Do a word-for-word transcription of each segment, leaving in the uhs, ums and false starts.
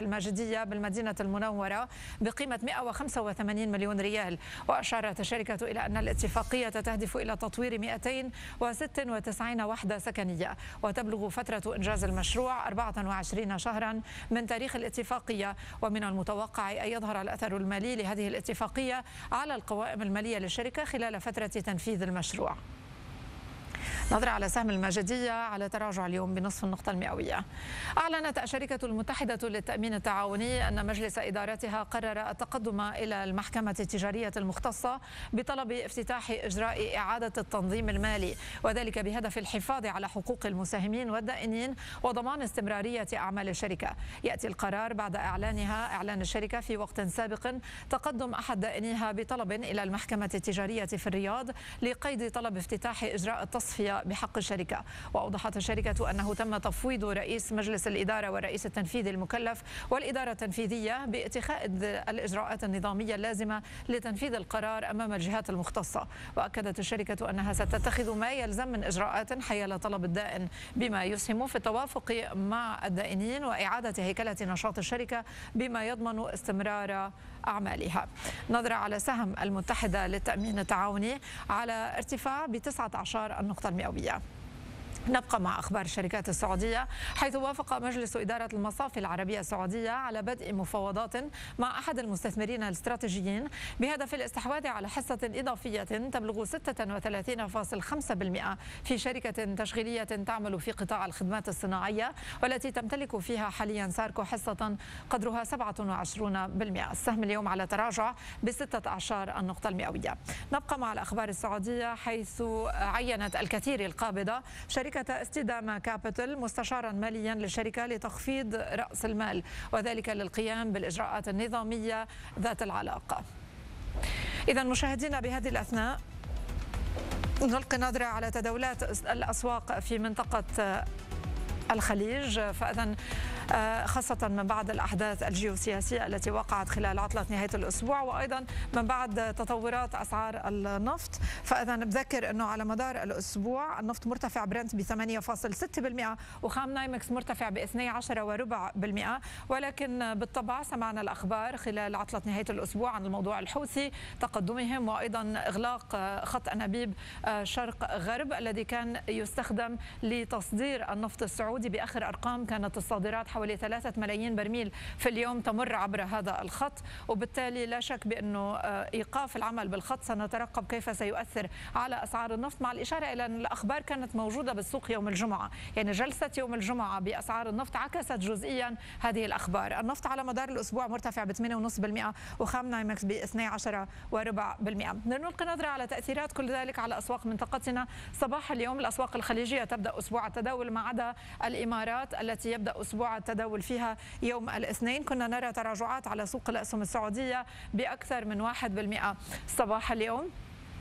الماجدية بالمدينة المنورة بقيمة مئة وخمسة وثمانين مليون ريال. وأشارت الشركة إلى أن الاتفاقية تهدف إلى تطوير مئتين وستة وتسعين وحدة سكنية، وتبلغ فترة إنجاز المشروع أربعة وعشرين شهرا من تاريخ الاتفاقية. ومن المتوقع أن يظهر الأثر المالي لهذه الاتفاقية على القوائم المالية للشركة خلال فترة تنفيذ المشروع. نظرة على سهم الماجدية على تراجع اليوم بنصف النقطة المئوية. أعلنت الشركة المتحدة للتأمين التعاوني أن مجلس إدارتها قرر التقدم إلى المحكمة التجارية المختصة بطلب افتتاح إجراء إعادة التنظيم المالي، وذلك بهدف الحفاظ على حقوق المساهمين والدائنين وضمان استمرارية أعمال الشركة. يأتي القرار بعد إعلانها إعلان الشركة في وقت سابق تقدم أحد دائنيها بطلب إلى المحكمة التجارية في الرياض لقيد طلب افتتاح إجراء التصفية بحق الشركة. وأوضحت الشركة أنه تم تفويض رئيس مجلس الإدارة والرئيس التنفيذي المكلف والإدارة التنفيذية باتخاذ الإجراءات النظامية اللازمة لتنفيذ القرار أمام الجهات المختصة. وأكدت الشركة أنها ستتخذ ما يلزم من إجراءات حيال طلب الدائن بما يسهم في التوافق مع الدائنين وإعادة هيكلة نشاط الشركة بما يضمن استمرار أعمالها. نظرة على سهم المتحدة للتأمين التعاوني على ارتفاع بتسعة عشر النقطة المئوية. نبقى مع أخبار الشركات السعودية، حيث وافق مجلس إدارة المصافي العربية السعودية على بدء مفاوضات مع أحد المستثمرين الاستراتيجيين بهدف الاستحواذ على حصة إضافية تبلغ ستة وثلاثين فاصلة خمسة بالمئة في شركة تشغيلية تعمل في قطاع الخدمات الصناعية، والتي تمتلك فيها حاليا ساركو حصة قدرها سبعة وعشرين بالمئة. السهم اليوم على تراجع بستة عشر النقطة المئوية. نبقى مع الأخبار السعودية، حيث عينت الكثير القابضة شركة استدامة كابيتال مستشارا ماليا للشركة لتخفيض رأس المال، وذلك للقيام بالإجراءات النظامية ذات العلاقة. إذا مشاهدينا، بهذه الأثناء نلقي نظرة على تداولات الأسواق في منطقة الخليج، فإذا خاصة من بعد الأحداث الجيوسياسية التي وقعت خلال عطلة نهاية الأسبوع، وأيضا من بعد تطورات أسعار النفط. فإذا بذكر أنه على مدار الأسبوع النفط مرتفع برنت ب ثمانية فاصلة ستة بالمئة، وخام نايمكس مرتفع ب اثني عشر وربع بالمئة. ولكن بالطبع سمعنا الأخبار خلال عطلة نهاية الأسبوع عن الموضوع الحوثي، تقدمهم، وأيضا إغلاق خط أنابيب شرق غرب الذي كان يستخدم لتصدير النفط السعودي. بآخر أرقام كانت الصادرات حوالي ثلاثة ملايين برميل في اليوم تمر عبر هذا الخط، وبالتالي لا شك بأنه إيقاف العمل بالخط سنترقب كيف سيؤثر على أسعار النفط، مع الإشارة إلى أن الأخبار كانت موجودة بالسوق يوم الجمعة. يعني جلسة يوم الجمعة بأسعار النفط عكست جزئيا هذه الأخبار. النفط على مدار الأسبوع مرتفع ب ثمانية فاصلة خمسة بالمئة، وخام نايمكس ب اثني عشر وربع بالمئة. نلقي نظرة على تأثيرات كل ذلك على أسواق منطقتنا صباح اليوم. الأسواق الخليجية تبدأ أسبوع التداول ما عدا الإمارات التي يبدأ أسبوع التداول فيها يوم الاثنين. كنا نرى تراجعات على سوق الأسهم السعودية بأكثر من واحد بالمئة صباح اليوم.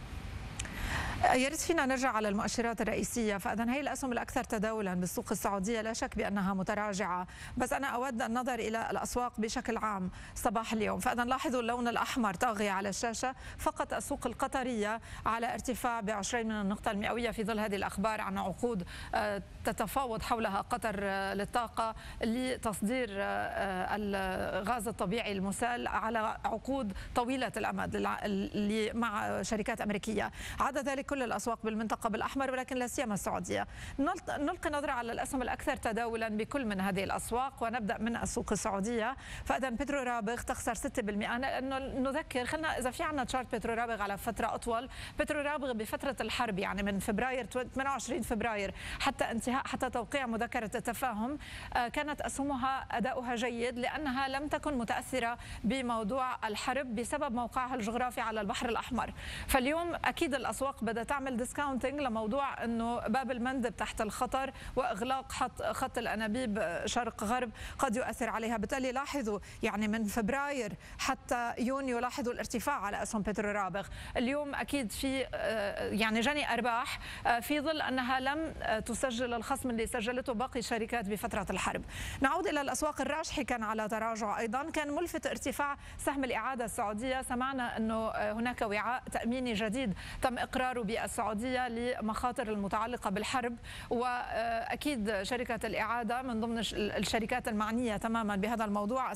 يا ريت فينا نرجع على المؤشرات الرئيسية. فإذا هي الأسهم الأكثر تداولا بالسوق السعودية، لا شك بأنها متراجعة، بس أنا أود النظر إلى الأسواق بشكل عام صباح اليوم. فإذا لاحظوا اللون الأحمر طاغي على الشاشة. فقط السوق القطرية على ارتفاع بعشرين من النقطة المئوية في ظل هذه الأخبار عن عقود تتفاوض حولها قطر للطاقة لتصدير الغاز الطبيعي المسال على عقود طويلة الأمد مع شركات أمريكية. عدا ذلك كل الأسواق بالمنطقة بالأحمر، ولكن لا سيما السعودية. نلقي نظرة على الأسهم الأكثر تداولا بكل من هذه الأسواق، ونبدأ من السوق السعودية. فإذا بترو رابغ تخسر ستة بالمئة. نذكر، خلينا إذا في عندنا تشارت بترو رابغ على فترة أطول. بترو رابغ بفترة الحرب، يعني من فبراير ثمانية وعشرين فبراير حتى انتهاء حتى توقيع مذكرة التفاهم، كانت أسهمها أداؤها جيد لأنها لم تكن متأثرة بموضوع الحرب بسبب موقعها الجغرافي على البحر الأحمر. فاليوم أكيد الأسواق بدأت تعمل ديسكاونتنج لموضوع أنه باب المندب تحت الخطر، وإغلاق خط خط الأنابيب شرق غرب قد يؤثر عليها. بالتالي لاحظوا يعني من فبراير حتى يونيو لاحظوا الارتفاع على أسهم بترو رابغ. اليوم أكيد في يعني جني أرباح في ظل أنها لم تسجل الخصم اللي سجلته باقي الشركات بفترة الحرب. نعود إلى الأسواق الراجحي، كان على تراجع أيضا. كان ملفت ارتفاع سهم الإعادة السعودية. سمعنا أنه هناك وعاء تأميني جديد تم إقراره بالسعودية لمخاطر المتعلقة بالحرب، وأكيد شركة الإعادة من ضمن الشركات المعنية تماما بهذا الموضوع.